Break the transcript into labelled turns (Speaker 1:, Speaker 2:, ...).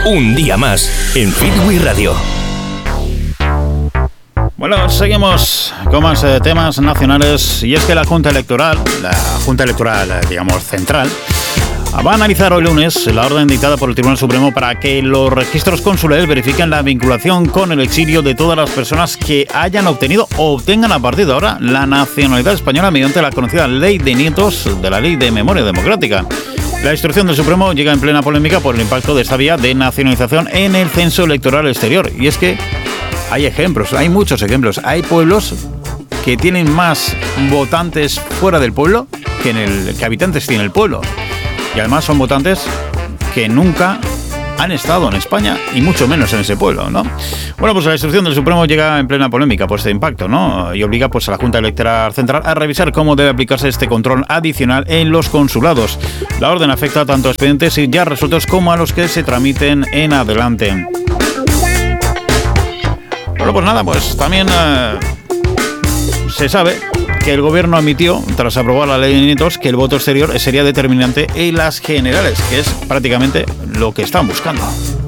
Speaker 1: Un día más en Fitwi Radio.
Speaker 2: Bueno, seguimos con más temas nacionales, y es que la Junta Electoral, digamos, central, va a analizar hoy lunes la orden dictada por el Tribunal Supremo para que los registros consulares verifiquen la vinculación con el exilio de todas las personas que hayan obtenido o obtengan a partir de ahora la nacionalidad española mediante la conocida Ley de Nietos de la Ley de Memoria Democrática. La instrucción del Supremo llega en plena polémica por el impacto de esta vía de nacionalización en el censo electoral exterior. Y es que hay ejemplos, hay muchos ejemplos. Hay pueblos que tienen más votantes fuera del pueblo que habitantes tiene el pueblo. Y además son votantes que nunca han estado en España y mucho menos en ese pueblo, ¿no? Bueno, pues la instrucción del Supremo llega en plena polémica por este impacto, ¿no? Y obliga pues a la Junta Electoral Central a revisar cómo debe aplicarse este control adicional en los consulados. La orden afecta tanto a expedientes ya resueltos como a los que se tramiten en adelante. Bueno, pues nada, pues también se sabe que el gobierno admitió, tras aprobar la ley de nietos, que el voto exterior sería determinante en las generales, que es prácticamente lo que están buscando.